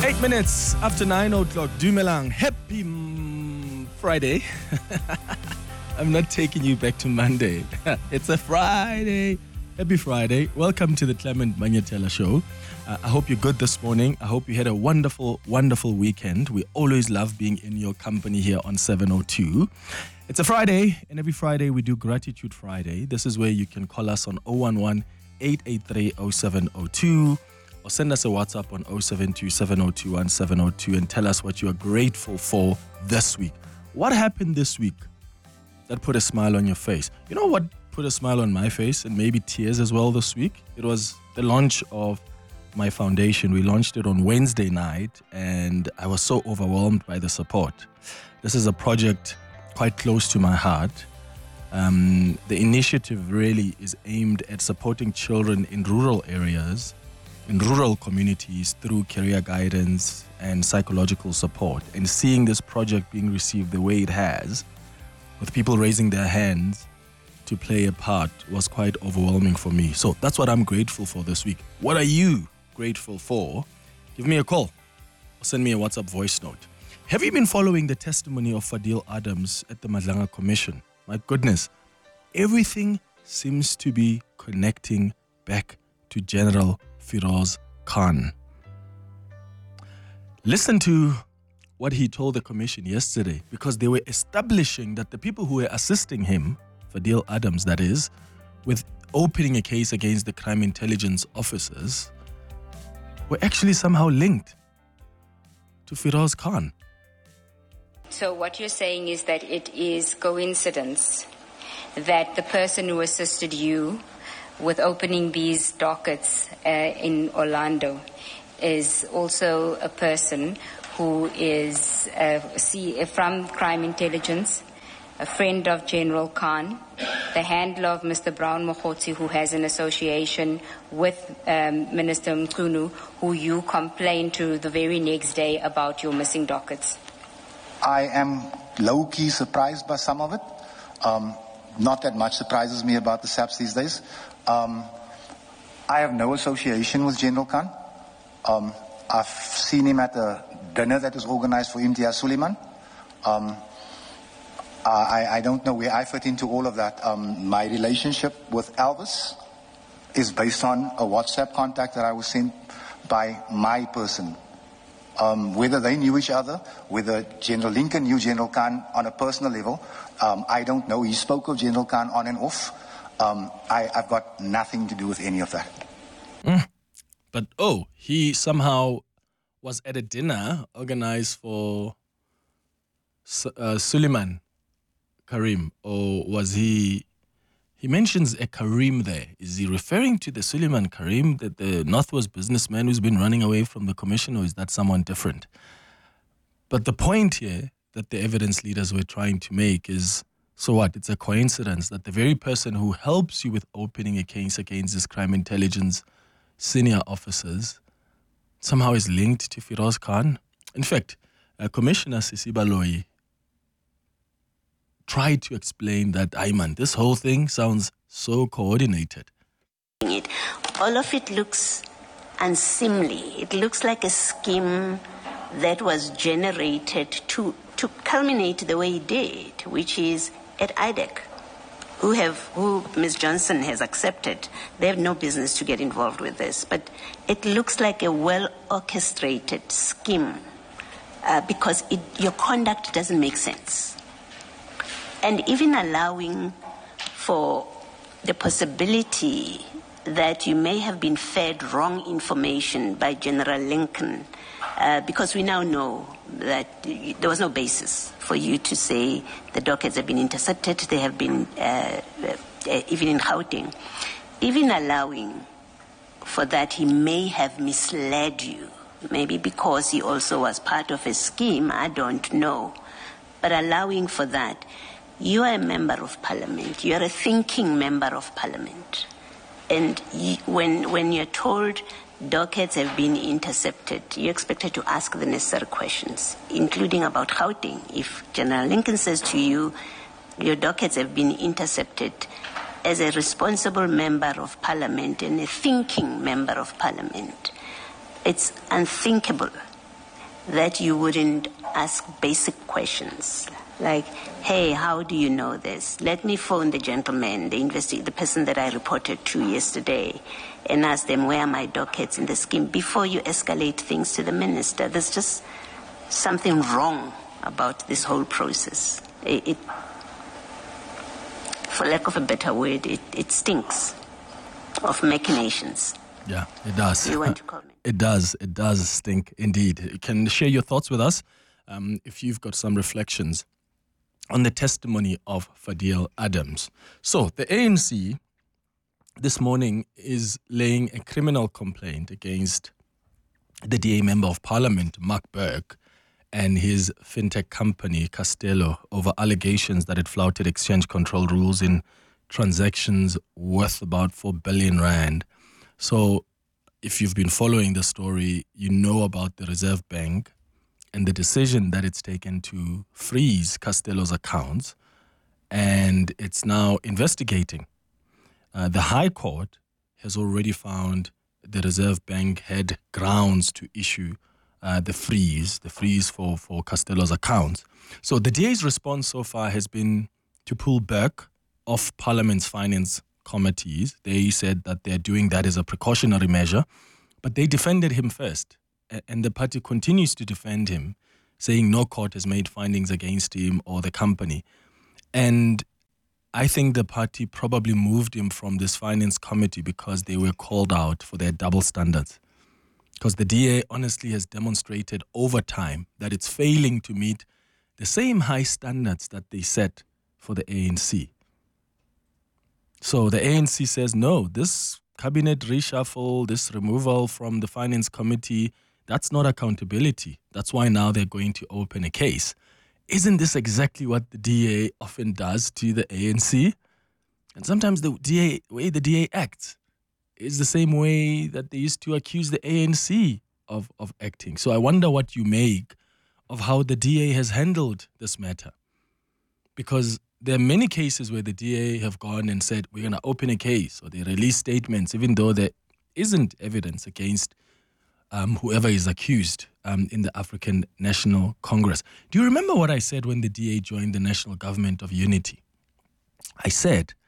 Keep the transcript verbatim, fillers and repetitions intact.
Eight minutes after nine o'clock. Dumelang. Happy mm, Friday. I'm not taking you back to Monday. It's a Friday. Happy Friday. Welcome to the Clement Manyetela Show. Uh, I hope you're good this morning. I hope you had a wonderful, wonderful weekend. We always love being in your company here on seven oh two. It's a Friday, and every Friday we do Gratitude Friday. This is where you can call us on oh one one, eight eight three, oh seven oh two or send us a WhatsApp on oh seven two, seven oh two, one seven oh two and tell us what you are grateful for this week. What happened this week that put a smile on your face? You know what put a smile on my face and maybe tears as well this week? It was the launch of my foundation. We launched it on Wednesday night and I was so overwhelmed by the support. This is a project quite close to my heart. Um, the initiative really is aimed at supporting children in rural areas, in rural communities through career guidance and psychological support. And seeing this project being received the way it has, with people raising their hands to play a part, was quite overwhelming for me. So that's what I'm grateful for this week. What are you grateful for? Give me a call or send me a WhatsApp voice note. Have you been following the testimony of Fadil Adams at the Madlanga Commission? My goodness, everything seems to be connecting back to General Firoz Khan. Listen to what he told the commission yesterday, because they were establishing that the people who were assisting him, Fadil Adams that is, with opening a case against the crime intelligence officers, were actually somehow linked to Firoz Khan. So what you're saying is that it is coincidence that the person who assisted you with opening these dockets uh, in Orlando is also a person who is uh, see, from crime intelligence, a friend of General Khan, the handler of Mister Brown Mokhotsi, who has an association with um, Minister Mchunu, who you complained to the very next day about your missing dockets. I am low-key surprised by some of it. Um, not that much surprises me about the S A Ps these days. Um, I have no association with General Khan. Um, I've seen him at a dinner that was organized for Imtiaz Suleiman. Um, I, I don't know where I fit into all of that. Um, my relationship with Elvis is based on a WhatsApp contact that I was sent by my person. Um, whether they knew each other, whether General Lincoln knew General Khan on a personal level, um, I don't know. He spoke of General Khan on and off. Um, I, I've got nothing to do with any of that. Mm. But, oh, he somehow was at a dinner organized for uh, Suleiman Karim, or was he, he mentions a Karim there. Is he referring to the Suleiman Karim, that the Northwest businessman who's been running away from the commission, or is that someone different? But the point here that the evidence leaders were trying to make is, so what? It's a coincidence that the very person who helps you with opening a case against this crime intelligence senior officers somehow is linked to Firoz Khan. In fact, uh, Commissioner Sisi Baloyi tried to explain that, Ayman, this whole thing sounds so coordinated. It, all of it looks unseemly. It looks like a scheme that was generated to, to culminate the way it did, which is at I D E C, who have, who Miz Johnson has accepted. They have no business to get involved with this, but it looks like a well-orchestrated scheme uh, because it, your conduct doesn't make sense. And even allowing for the possibility that you may have been fed wrong information by General Lincoln, uh, because we now know that there was no basis for you to say the dockets have been intercepted, they have been, uh, uh, even in Gauteng. Even allowing for that, he may have misled you, maybe because he also was part of a scheme, I don't know. But allowing for that, you are a member of parliament, you are a thinking member of parliament. And you, when, when you're told dockets have been intercepted, you're expected to ask the necessary questions, including about Gauteng. If General Lincoln says to you, your dockets have been intercepted, as a responsible member of parliament and a thinking member of parliament, it's unthinkable that you wouldn't ask basic questions like, hey, how do you know this? Let me phone the gentleman, the investi- the person that I reported to yesterday, and ask them, where are my dockets in the scheme, before you escalate things to the minister. There's just something wrong about this whole process. It, it for lack of a better word, it, it stinks of machinations. Yeah, it does. Do you want to comment? It does. It does stink indeed. You can share your thoughts with us um, if you've got some reflections on the testimony of Fadil Adams. So the A N C this morning is laying a criminal complaint against the D A Member of Parliament, Mark Burke, and his fintech company, Castello, over allegations that it flouted exchange control rules in transactions worth about four billion rand. So if you've been following the story, you know about the Reserve Bank and the decision that it's taken to freeze Castello's accounts, and it's now investigating. Uh, the High Court has already found the Reserve Bank had grounds to issue uh, the freeze, the freeze for, for Castello's accounts. So the D A's response so far has been to pull Burke off Parliament's finance committees. They said that they're doing that as a precautionary measure, but they defended him first. And the party continues to defend him, saying no court has made findings against him or the company. And I think the party probably moved him from this finance committee because they were called out for their double standards. Because the D A honestly has demonstrated over time that it's failing to meet the same high standards that they set for the A N C. So the A N C says, no, this cabinet reshuffle, this removal from the finance committee, that's not accountability. That's why now they're going to open a case. Isn't this exactly what the D A often does to the A N C? And sometimes the D A way the D A acts is the same way that they used to accuse the A N C of, of acting. So I wonder what you make of how the D A has handled this matter. Because there are many cases where the D A have gone and said, we're going to open a case, or they release statements, even though there isn't evidence against Um, whoever is accused um, in the African National Congress. Do you remember what I said when the D A joined the National Government of Unity? I said